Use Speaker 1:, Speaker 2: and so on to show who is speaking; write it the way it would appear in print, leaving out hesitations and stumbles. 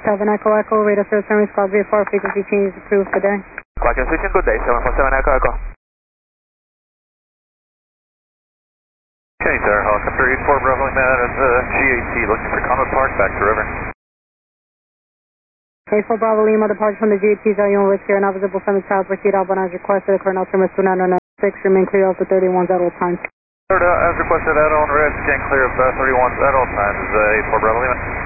Speaker 1: 7 Echo Echo, radar service service call V4, frequency change approved today.
Speaker 2: Quack switching, good day, 747 Echo Echo.
Speaker 3: Okay, sir, helicopter 84 Bravo Lima out of GAT, looking for Comet Park, back to river.
Speaker 1: 84 Bravo Lima, departure from the GAT's Allium Whiskey, and visible from the south, proceed outbound as requested, current altimeter 2996, remain clear of the 31s at all times.
Speaker 3: As requested, at on red, scan clear of 31s at all times, 84 Bravo Lima.